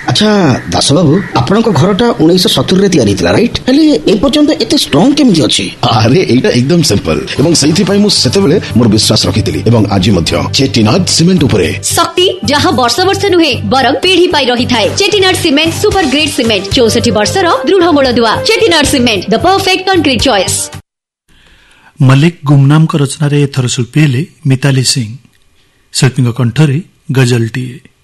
अच्छा दास बाबू आपन घरटा 1970 रे तैयारी थिला राइट हेले ए पर्यंत एते स्ट्रांग केमिति अछि? अरे एटा एकदम सिंपल एवं सही पई मु सेते बेले मोर विश्वास रखितिली एवं आज मध्य चेटिनाड सीमेंट उपरे शक्ति जहां वर्ष वर्ष नुहे बरम पीढ़ी पाई रही थाए। Chettinad cement super great cement 64 वर्षर दृढ़ मूलदुआ। Chettinad cement the perfect concrete choice. Malik गुमनाम को रचना रे एथर शिल्पी हेले मिताली सिंह। शिल्पी कंठरे गजलटीए।